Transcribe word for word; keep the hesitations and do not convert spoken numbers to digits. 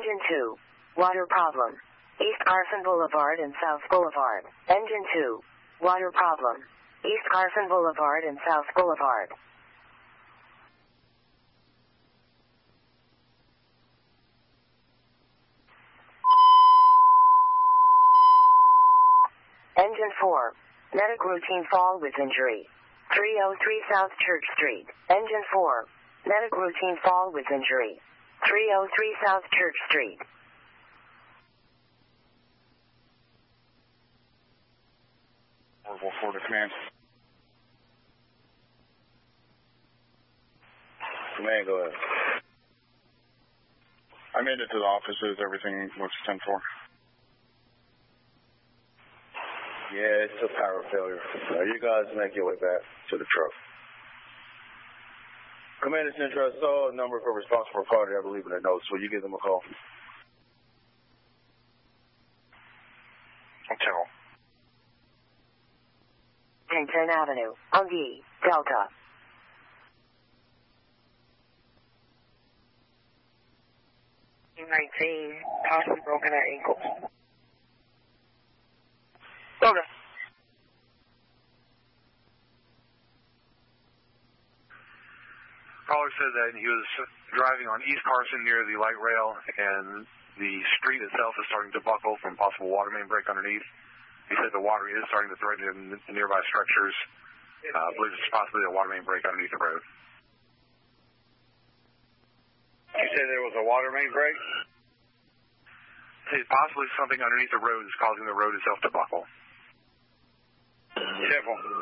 Engine two. Water problem. East Carson Boulevard and South Boulevard. Engine two. Water problem. East Carson Boulevard and South Boulevard. Engine four. Medic routine fall with injury. three oh three South Church Street. Engine four. Medic routine fall with injury. three oh three South Church Street. four four to command. Command, go ahead. I made it to the offices. Everything looks ten four. Yeah, it's a power failure. Uh, you guys make your way back to the truck. Commander Central, I saw a number for responsible party, I believe in the notes. Will you give them a call? Hotel. Penn Avenue, on V, Delta. nineteen, possibly broken at ankle. Okay. Caller said that he was driving on East Carson near the light rail, and the street itself is starting to buckle from possible water main break underneath. He said the water is starting to threaten the nearby structures. Uh, I believe it's possibly a water main break underneath the road. You said there was a water main break? Possibly something underneath the road is causing the road itself to buckle. Careful.